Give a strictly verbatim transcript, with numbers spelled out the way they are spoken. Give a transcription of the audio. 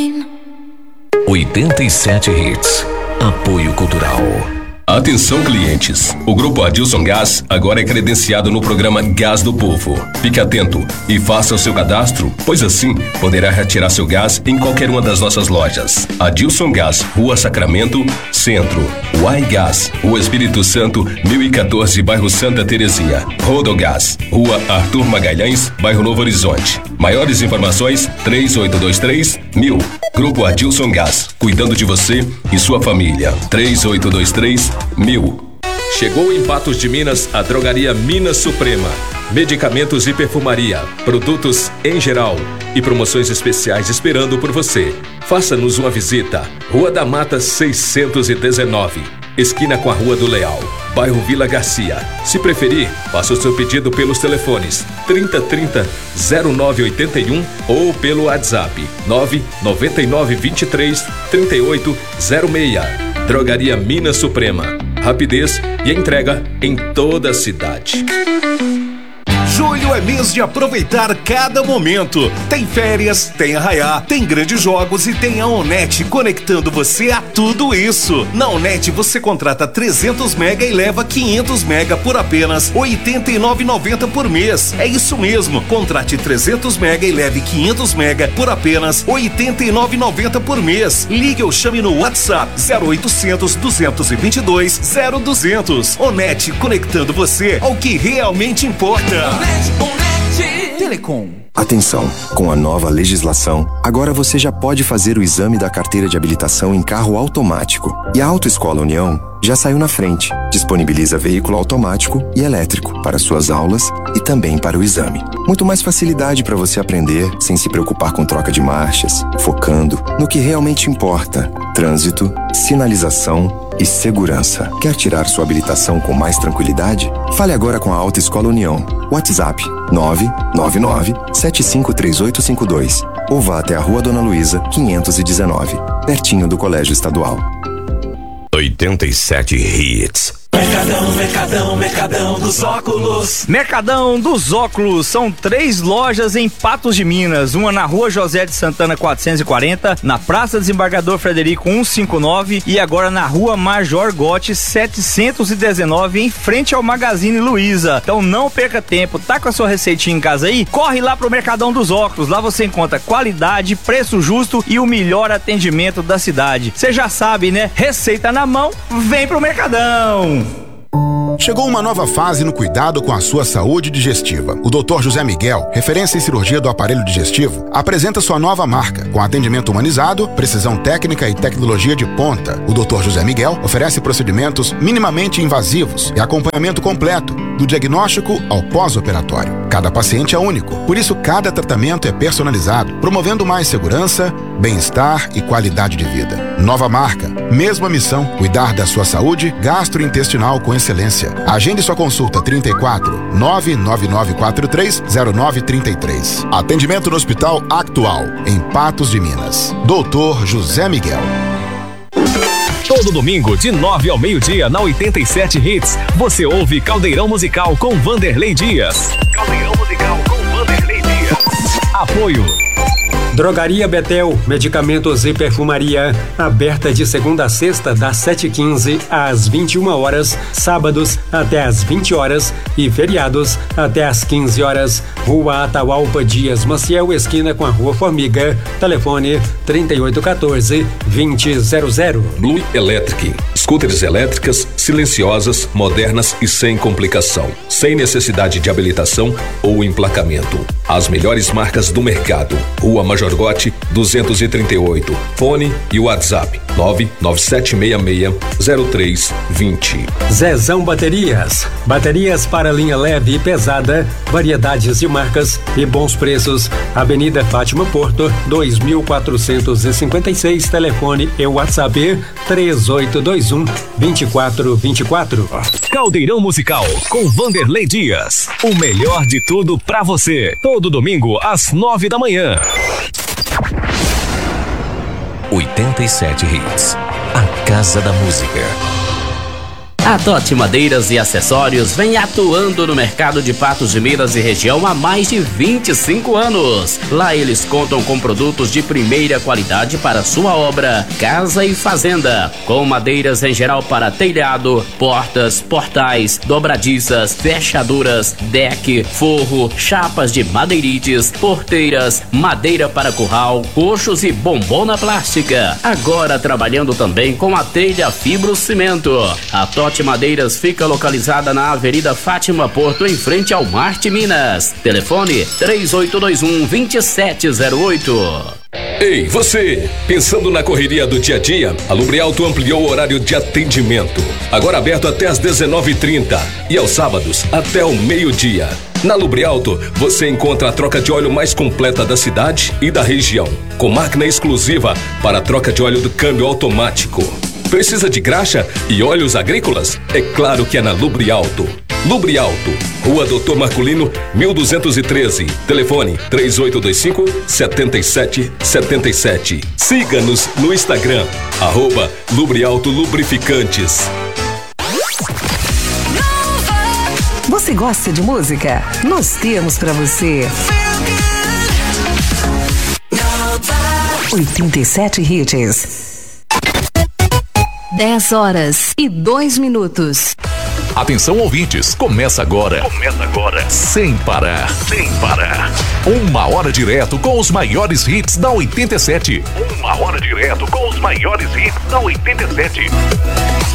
oitenta e sete Hits. Apoio Cultural. Atenção, clientes, o Grupo Adilson Gás agora é credenciado no programa Gás do Povo. Fique atento e faça o seu cadastro, pois assim poderá retirar seu gás em qualquer uma das nossas lojas. Adilson Gás, Rua Sacramento, Centro. Uai Gás, Rua Espírito Santo, mil e quatorze, bairro Santa Terezinha. Rodogás, Rua Arthur Magalhães, bairro Novo Horizonte. Maiores informações, três oito dois três mil. Grupo Adilson Gás, cuidando de você e sua família. três oito dois três mil. Chegou em Patos de Minas a drogaria Minas Suprema. Medicamentos e perfumaria, produtos em geral e promoções especiais esperando por você. Faça-nos uma visita. Rua da Mata seiscentos e dezenove, esquina com a Rua do Leal, bairro Vila Garcia. Se preferir, faça o seu pedido pelos telefones trinta trinta, zero nove oitenta e um ou pelo WhatsApp nove nove nove, vinte e três, trinta e oito, zero seis. Drogaria Minas Suprema. Rapidez e entrega em toda a cidade. Julho é mês de aproveitar cada momento. Tem férias, tem arraiá, tem grandes jogos e tem a Onet conectando você a tudo isso. Na Onet você contrata trezentos mega e leva quinhentos mega por apenas oitenta e nove reais e noventa centavos por mês. É isso mesmo, contrate trezentos mega e leve quinhentos mega por apenas oitenta e nove reais e noventa centavos por mês. Ligue ou chame no WhatsApp zero oitocentos, duzentos e vinte e dois, zero duzentos. Onet conectando você ao que realmente importa. Telecom. Atenção, com a nova legislação, agora você já pode fazer o exame da carteira de habilitação em carro automático. E a Autoescola União já saiu na frente. Disponibiliza veículo automático e elétrico para suas aulas e também para o exame. Muito mais facilidade para você aprender sem se preocupar com troca de marchas, focando no que realmente importa: trânsito, sinalização e segurança. Quer tirar sua habilitação com mais tranquilidade? Fale agora com a Autoescola União. WhatsApp nove nove nove, sete cinco três oito cinco dois ou vá até a Rua Dona Luísa, quinhentos e dezenove, pertinho do Colégio Estadual. oitenta e sete Hits. Mercadão, Mercadão, Mercadão dos Óculos. Mercadão dos Óculos, são três lojas em Patos de Minas, uma na Rua José de Santana quatrocentos e quarenta, na Praça Desembargador Frederico cento e cinquenta e nove e agora na Rua Major Gotti setecentos e dezenove, em frente ao Magazine Luiza. Então não perca tempo, tá com a sua receitinha em casa aí? Corre lá pro Mercadão dos Óculos, lá você encontra qualidade, preço justo e o melhor atendimento da cidade. Você já sabe, né? Receita na mão, vem pro Mercadão. Chegou uma nova fase no cuidado com a sua saúde digestiva. O doutor José Miguel, referência em cirurgia do aparelho digestivo, apresenta sua nova marca, com atendimento humanizado, precisão técnica e tecnologia de ponta. O doutor José Miguel oferece procedimentos minimamente invasivos e acompanhamento completo, do diagnóstico ao pós-operatório. Cada paciente é único, por isso cada tratamento é personalizado, promovendo mais segurança, bem-estar e qualidade de vida. Nova marca, mesma missão, cuidar da sua saúde gastrointestinal com excelência. Agende sua consulta trinta e quatro, nove nove nove quatro três, zero nove três três. Atendimento no Hospital Actual, em Patos de Minas. doutor José Miguel. Todo domingo, de nove ao meio-dia, na oitenta e sete Hits, você ouve Caldeirão Musical com Vanderlei Dias. Caldeirão Musical com Vanderlei Dias. Apoio Drogaria Betel, medicamentos e perfumaria, aberta de segunda a sexta, das sete e quinze às vinte e uma horas, sábados até às vinte horas e feriados até às quinze horas. Rua Atahualpa Dias Maciel, esquina com a Rua Formiga. Telefone trinta e oito um quatro, vinte zero zero. Blue Electric. Scooters elétricas, silenciosas, modernas e sem complicação. Sem necessidade de habilitação ou emplacamento. As melhores marcas do mercado. Rua Major Gotti, duzentos e trinta e oito. Fone e WhatsApp nove nove sete seis seis, zero três dois zero. Zezão Baterias. Baterias para linha leve e pesada, variedades de marcas e bons preços. Avenida Fátima Porto, dois mil quatrocentos e cinquenta e seis. Telefone e WhatsApp três oito dois um, dois quatro dois quatro. Caldeirão Musical com Vanderlei Dias. O melhor de tudo pra você. Todo domingo às nove da manhã. oitenta e sete Hits. A Casa da Música. A Totti Madeiras e Acessórios vem atuando no mercado de Patos de Minas e região há mais de vinte e cinco anos. Lá eles contam com produtos de primeira qualidade para sua obra, casa e fazenda, com madeiras em geral para telhado, portas, portais, dobradiças, fechaduras, deck, forro, chapas de madeirites, porteiras, madeira para curral, coxos e bombona plástica. Agora trabalhando também com a telha fibrocimento. A Totti Madeiras fica localizada na Avenida Fátima Porto, em frente ao Marte Minas. Telefone três oito dois um, dois sete zero oito. Ei, você! Pensando na correria do dia a dia, a Lubrialto ampliou o horário de atendimento. Agora aberto até às dezenove e trinta e aos sábados até o meio-dia. Na Lubrialto, você encontra a troca de óleo mais completa da cidade e da região, com máquina exclusiva para a troca de óleo do câmbio automático. Precisa de graxa e óleos agrícolas? É claro que é na Lubrialto. Lubrialto, Rua Doutor Marculino, mil duzentos e treze. Telefone três oito dois cinco, sete sete sete sete. Siga-nos no Instagram, arroba Lubrialto Lubrificantes. Você gosta de música? Nós temos pra você oitenta e sete Hits. dez horas e dois minutos. Atenção, ouvintes, começa agora. Começa agora. Sem parar. Sem parar. Uma hora direto com os maiores hits da oitenta e sete. Uma hora direto com os maiores hits da oitenta e sete.